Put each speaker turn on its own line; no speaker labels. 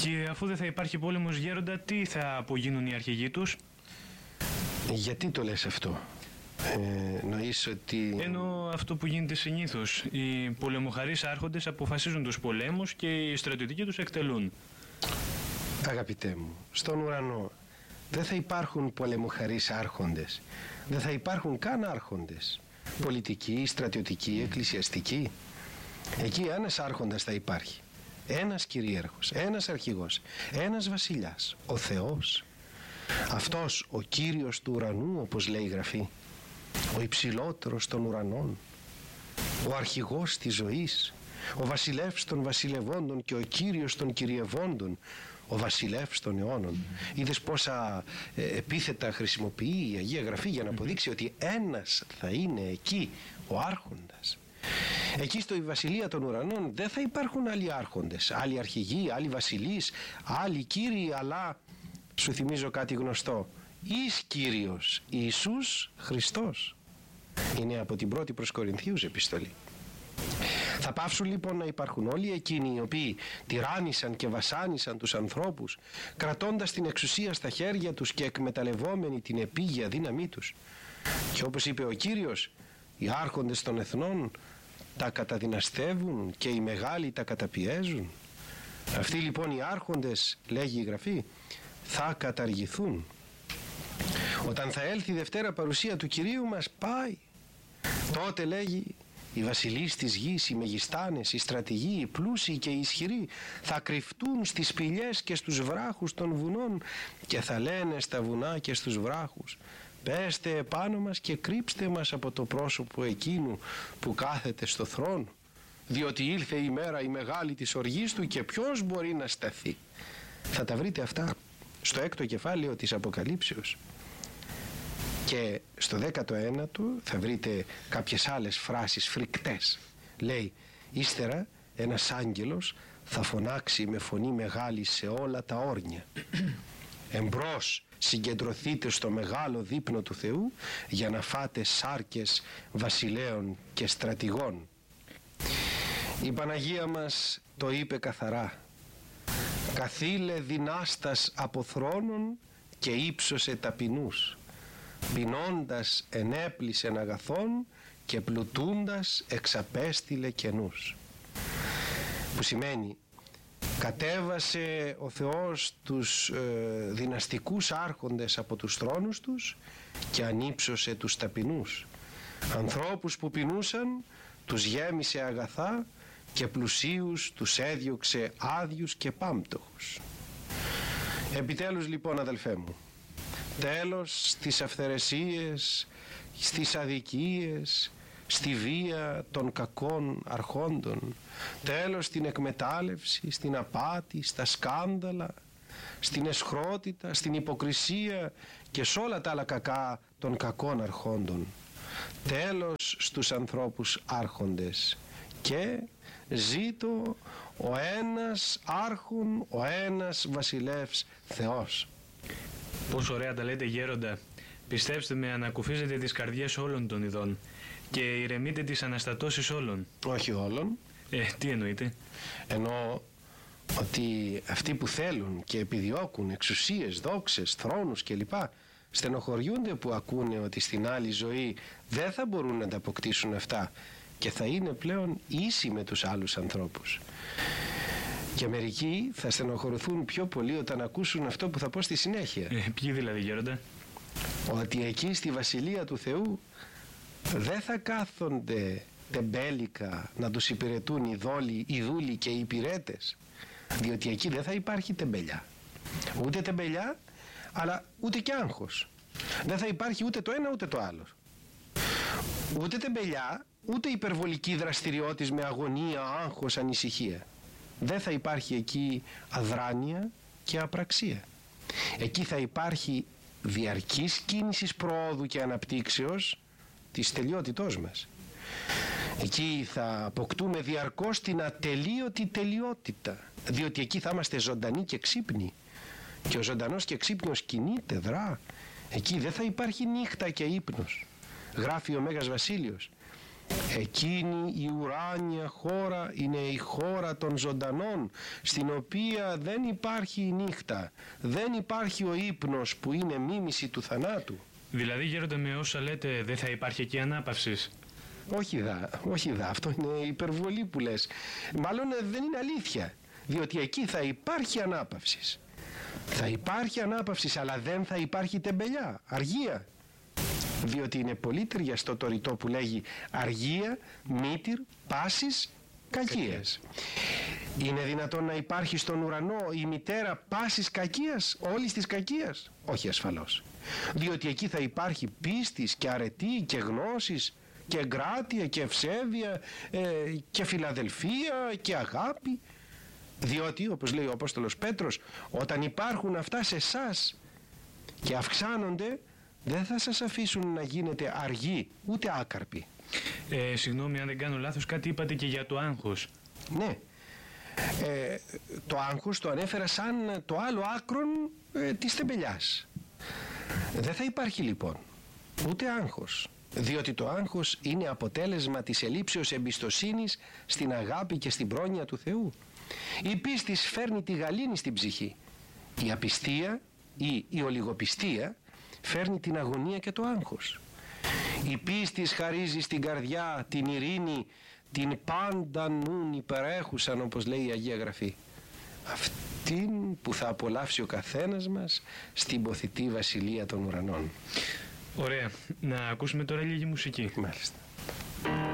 Και αφού δεν θα υπάρχει πόλεμος, γέροντα, τι θα απογίνουν οι αρχηγοί τους?
Γιατί το λες αυτό? Νοείς ότι...
Ενώ αυτό που γίνεται συνήθως. Οι πολεμοχαρείς άρχοντες αποφασίζουν τους πολέμους και οι στρατιωτικοί τους εκτελούν.
Αγαπητέ μου, στον ουρανό δεν θα υπάρχουν πολεμοχαρείς άρχοντες. Δεν θα υπάρχουν καν άρχοντες. Πολιτικοί, στρατιωτικοί, εκκλησιαστικοί. Εκεί ένας άρχοντας θα υπάρχει. Ένας κυρίαρχος, ένας αρχηγός, ένας βασιλιάς, ο Θεός. Αυτός ο Κύριος του ουρανού, όπως λέει η Γραφή, ο υψηλότερος των ουρανών, ο αρχηγός της ζωής, ο βασιλεύς των βασιλευόντων και ο Κύριος των κυριευόντων, ο βασιλεύς των αιώνων. Είδες πόσα επίθετα χρησιμοποιεί η Αγία Γραφή για να αποδείξει ότι ένας θα είναι εκεί, ο άρχοντας. Εκεί στο βασιλεία των ουρανών δεν θα υπάρχουν άλλοι άρχοντες, άλλοι αρχηγοί, άλλοι βασιλείς, άλλοι κύριοι, αλλά σου θυμίζω κάτι γνωστό. Εις Κύριος Ιησούς Χριστός. Είναι από την 1η προς Κορινθίους επιστολή. Θα πάψουν λοιπόν να υπάρχουν όλοι εκείνοι οι οποίοι τυράννησαν και βασάνισαν τους ανθρώπους, κρατώντας την εξουσία στα χέρια τους και εκμεταλλευόμενοι την επίγεια δύναμή τους. Και όπως είπε ο Κύριος, οι άρχοντες των εθνών τα καταδυναστεύουν και οι μεγάλοι τα καταπιέζουν. Αυτοί λοιπόν οι άρχοντες, λέγει η Γραφή, θα καταργηθούν. Όταν θα έλθει η Δευτέρα παρουσία του Κυρίου μας, πάει. Τότε, λέγει, οι βασιλείς της γης, οι μεγιστάνες, οι στρατηγοί, οι πλούσιοι και οι ισχυροί θα κρυφτούν στις σπηλιές και στους βράχους των βουνών και θα λένε στα βουνά και στους βράχους, πέστε επάνω μας και κρύψτε μας από το πρόσωπο εκείνου που κάθεται στο θρόνο, διότι ήλθε η μέρα η μεγάλη της οργής του και ποιος μπορεί να σταθεί. Θα τα βρείτε αυτά στο 6ο κεφάλαιο της Αποκαλύψεως. Και στο 19ο θα βρείτε κάποιες άλλες φράσεις φρικτές. Λέει, ύστερα ένας άγγελος θα φωνάξει με φωνή μεγάλη σε όλα τα όρνια. Εμπρός συγκεντρωθείτε στο μεγάλο δείπνο του Θεού για να φάτε σάρκες βασιλέων και στρατηγών. Η Παναγία μας το είπε καθαρά. Καθήλε δυνάστας από θρόνων και ύψωσε ταπεινούς. Πεινώντας ενέπλησεν αγαθών και πλουτούντας εξαπέστειλε κενούς. Που σημαίνει κατέβασε ο Θεός τους δυναστικούς άρχοντες από τους θρόνους τους και ανύψωσε τους ταπεινούς. Ανθρώπους που πεινούσαν τους γέμισε αγαθά και πλουσίους τους έδιωξε άδειους και πάμπτωχους. Επιτέλους λοιπόν, αδελφέ μου, τέλος στις αυθαιρεσίες, στις αδικίες, στη βία των κακών αρχόντων, τέλος στην εκμετάλλευση, στην απάτη, στα σκάνδαλα, στην αισχρότητα, στην υποκρισία και σε όλα τα άλλα κακά των κακών αρχόντων. Τέλος στους ανθρώπους άρχοντες και ζήτω ο ένας άρχον, ο ένας βασιλεύς Θεός.
Πόσο ωραία τα λέτε, γέροντα. Πιστέψτε με, ανακουφίζετε τις καρδιές όλων των ειδών και ηρεμείτε τις αναστατώσεις όλων.
Όχι όλων.
Τι εννοείτε?
Εννοώ ότι αυτοί που θέλουν και επιδιώκουν εξουσίες, δόξες, θρόνους κλπ. Στενοχωριούνται που ακούνε ότι στην άλλη ζωή δεν θα μπορούν να τα αποκτήσουν αυτά και θα είναι πλέον ίσοι με τους άλλους ανθρώπους. Και μερικοί θα στενοχωρηθούν πιο πολύ όταν ακούσουν αυτό που θα πω στη συνέχεια.
Ποιοι δηλαδή, γέροντα?
Ότι εκεί στη Βασιλεία του Θεού δεν θα κάθονται τεμπέλικα να τους υπηρετούν οι δούλοι και οι υπηρέτες, διότι εκεί δεν θα υπάρχει τεμπελιά. Ούτε τεμπελιά, αλλά ούτε και άγχος. Δεν θα υπάρχει ούτε το ένα ούτε το άλλο. Ούτε τεμπελιά, ούτε υπερβολική δραστηριότης με αγωνία, άγχος, ανησυχία. Δεν θα υπάρχει εκεί αδράνεια και απραξία. Εκεί θα υπάρχει διαρκής κίνησης προόδου και αναπτύξεως της τελειότητός μας. Εκεί θα αποκτούμε διαρκώς την ατελείωτη τελειότητα, διότι εκεί θα είμαστε ζωντανοί και ξύπνοι και ο ζωντανός και ξύπνιος κινείται, δρά. Εκεί δεν θα υπάρχει νύχτα και ύπνος. Γράφει ο Μέγας Βασίλειος, Εκείνη η ουράνια χώρα είναι η χώρα των ζωντανών, στην οποία δεν υπάρχει η νύχτα, δεν υπάρχει ο ύπνος που είναι μίμηση του θανάτου.
Δηλαδή, γέροντα, με όσα λέτε, δεν θα υπάρχει εκεί ανάπαυσης?
Όχι δα, αυτό είναι υπερβολή που λες. Μάλλον δεν είναι αλήθεια, διότι εκεί θα υπάρχει ανάπαυσης. Θα υπάρχει ανάπαυσης, αλλά δεν θα υπάρχει τεμπελιά, αργία. Διότι είναι πολύ ταιριαστό το ρητό που λέγει αργία, μήτυρ, πάσης, κακίας. Είναι δυνατόν να υπάρχει στον ουρανό η μητέρα πάσης κακίας, όλης της κακίας? Όχι ασφαλώς. Διότι εκεί θα υπάρχει πίστης και αρετή και γνώσης και εγκράτεια και ευσέβεια και φιλαδελφία και αγάπη. Διότι, όπως λέει ο Απόστολος Πέτρος, όταν υπάρχουν αυτά σε εσάς και αυξάνονται, δεν θα σας αφήσουν να γίνετε αργοί ούτε άκαρποι.
Συγγνώμη αν δεν κάνω λάθος, κάτι είπατε και για το άγχος.
Ναι. Το άγχος το ανέφερα σαν το άλλο άκρον της τεμπελιάς. Δεν θα υπάρχει λοιπόν ούτε άγχος, διότι το άγχος είναι αποτέλεσμα της ελλείψεως εμπιστοσύνης στην αγάπη και στην πρόνοια του Θεού. Η πίστη φέρνει τη γαλήνη στην ψυχή. Η απιστία ή η ολιγοπιστία φέρνει την αγωνία και το άγχος. Η πίστη χαρίζει στην καρδιά την ειρήνη, την πάντα νουν υπερέχουσαν, όπως λέει η Αγία Γραφή. Αυτήν που θα απολαύσει ο καθένας μας στην ποθητή βασιλεία των ουρανών.
Ωραία. Να ακούσουμε τώρα λίγη μουσική.
Μάλιστα.